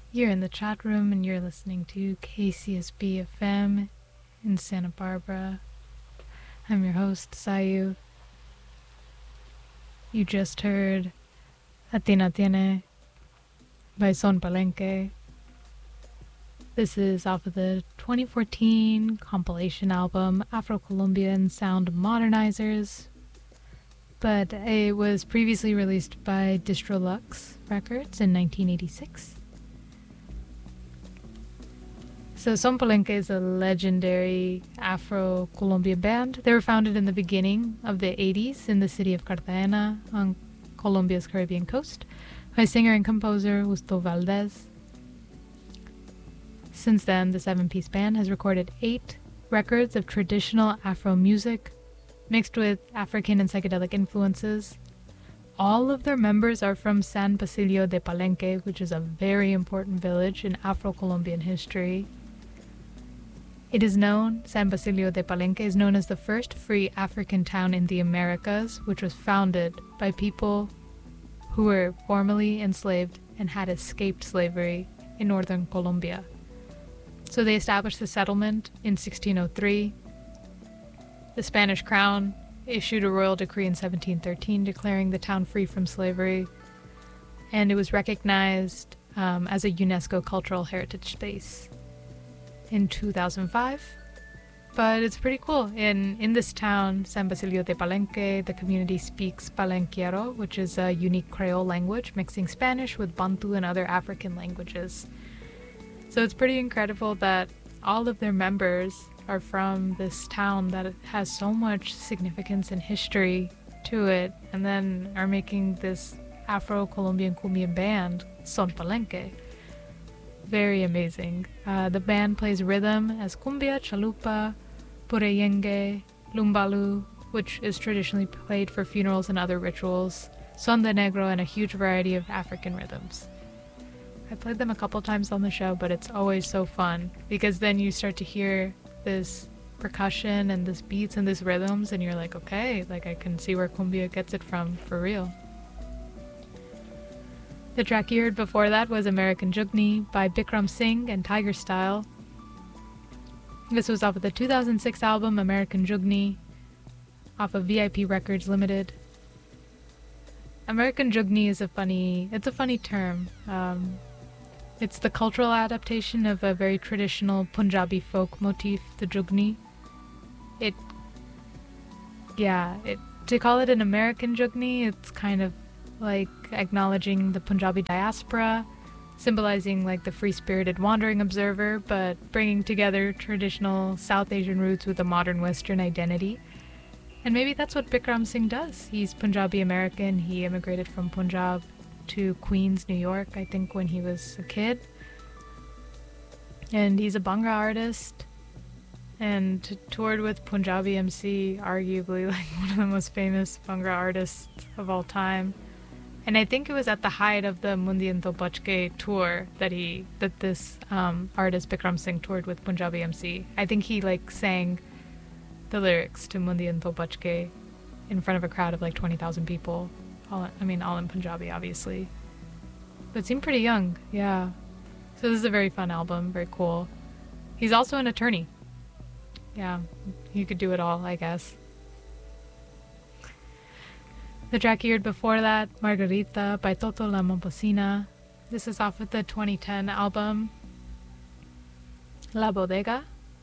You're in the chat room and you're listening to KCSB FM in Santa Barbara. I'm your host, Sayu. You just heard Atina Tiene by Son Palenque. This is off of the 2014 compilation album Afro-Colombian Sound Modernizers, but it was previously released by Distro Lux Records in 1986. So Son Palenque is a legendary Afro-Colombian band. They were founded in the beginning of the 80s in the city of Cartagena on Colombia's Caribbean coast by singer and composer Justo Valdez. Since then, the seven-piece band has recorded 8 records of traditional Afro music mixed with African and psychedelic influences. All of their members are from San Basilio de Palenque, which is a very important village in Afro-Colombian history. It is known, San Basilio de Palenque is known as the first free African town in the Americas, which was founded by people who were formerly enslaved and had escaped slavery in northern Colombia. So they established the settlement in 1603. The Spanish crown issued a royal decree in 1713 declaring the town free from slavery, and it was recognized as a UNESCO cultural heritage space in 2005. But it's pretty cool. In this town, San Basilio de Palenque, the community speaks Palenquero, which is a unique Creole language mixing Spanish with Bantu and other African languages. So it's pretty incredible that all of their members are from this town that has so much significance and history to it, and then are making this Afro-Colombian cumbia band, Son Palenque. Very amazing. The band plays rhythm as cumbia, chalupa, pureyenge, lumbalu, which is traditionally played for funerals and other rituals, son de negro, and a huge variety of African rhythms. I played them a couple times on the show, but it's always so fun because then you start to hear this percussion and this beats and this rhythms, and you're like, okay, like I can see where cumbia gets it from for real. The track you heard before that was American Jugni by Bikram Singh and Tiger Style. This was off of the 2006 album American Jugni, off of VIP Records Limited. American Jugni is a funny term. It's the cultural adaptation of a very traditional Punjabi folk motif, the Jugni. To call it an American Jugni, it's kind of like acknowledging the Punjabi diaspora, symbolizing like the free-spirited wandering observer, but bringing together traditional South Asian roots with a modern Western identity. And maybe that's what Bikram Singh does. He's Punjabi American. He immigrated from Punjab to Queens, New York, I think when he was a kid. And he's a Bhangra artist and toured with Punjabi MC, arguably like one of the most famous Bhangra artists of all time. And I think it was at the height of the Mundiento Bachke tour that this artist Bikram Singh toured with Punjabi MC. I think he like sang the lyrics to Mundiento Bachke in front of a crowd of like 20,000 people. All in Punjabi, obviously. But seemed pretty young, yeah. So this is a very fun album, very cool. He's also an attorney. Yeah, you could do it all, I guess. The track you heard before that, Margarita by Toto La Momposina. This is off of the 2010 album La Bodega.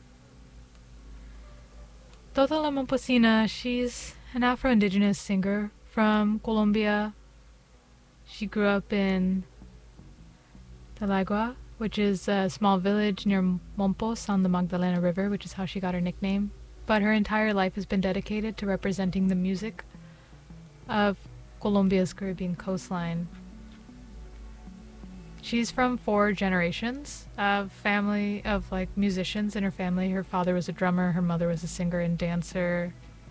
Toto La Momposina, she's an Afro-Indigenous singer from Colombia. She grew up in Talagua, which is a small village near Mompos on the Magdalena River, which is how she got her nickname. But her entire life has been dedicated to representing the music of Colombia's Caribbean coastline. She's from 4 generations of family of like musicians in her family. Her father was a drummer, her mother was a singer and dancer.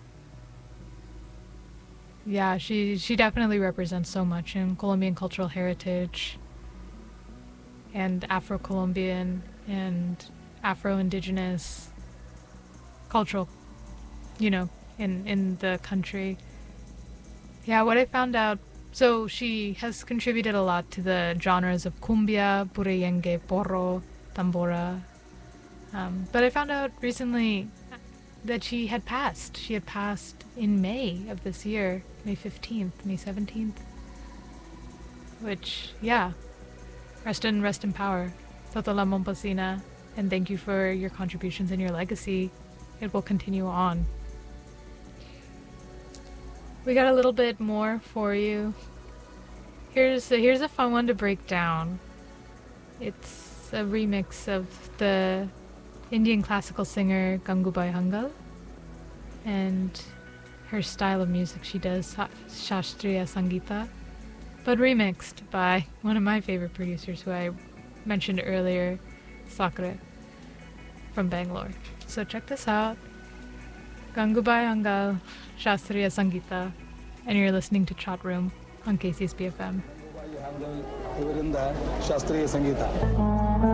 Yeah, she definitely represents so much in Colombian cultural heritage and Afro-Colombian and Afro-Indigenous cultural, in the country. Yeah, what I found out So she has contributed a lot to the genres of cumbia, bureyenge, porro, tambora. But I found out recently that she had passed. She had passed in May of this year, May 15th, May 17th. Which, yeah, rest in power. Totola Momposina, and thank you for your contributions and your legacy. It will continue on. We got a little bit more for you. Here's a fun one to break down. It's a remix of the Indian classical singer Gangubai Hangal, and her style of music. She does Shastriya Sangita, but remixed by one of my favorite producers who I mentioned earlier, Sakre from Bangalore. So check this out. Gangubai Hangal, Shastriya Sangita, and you're listening to Chat Room on KCSB FM. ಇವರಿಂದ ಶಾಸ್ತ್ರೀಯ ಸಂಗೀತ